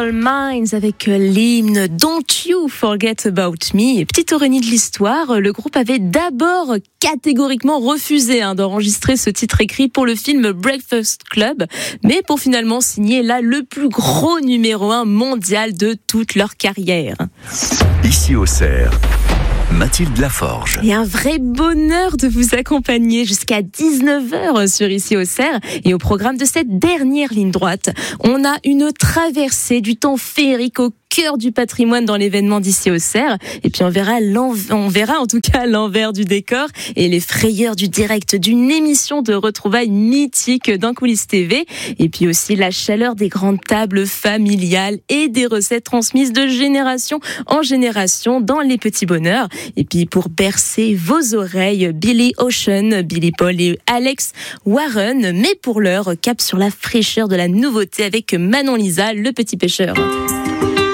Criminal Minds avec l'hymne Don't You Forget About Me. Et petite ironie de l'histoire, le groupe avait d'abord catégoriquement refusé d'enregistrer ce titre écrit pour le film Breakfast Club, mais pour finalement signer là le plus gros numéro 1 mondial de toute leur carrière. Ici Auxerre, Mathilde Laforge. Et un vrai bonheur de vous accompagner jusqu'à 19h sur Ici Auxerre. Et au programme de cette dernière ligne droite, on a une traversée du temps féerique au cœur du patrimoine dans l'événement d'Ici Auxerre. Et puis on verra en tout cas l'envers du décor et les frayeurs du direct d'une émission de retrouvailles mythique d'un Coulisses TV. Et puis aussi la chaleur des grandes tables familiales et des recettes transmises de génération en génération dans les petits bonheurs. Et puis pour bercer vos oreilles, Billy Ocean, Billy Paul et Alex Warren. Mais pour l'heure, cap sur la fraîcheur de la nouveauté avec Manon Lisa, le petit pêcheur.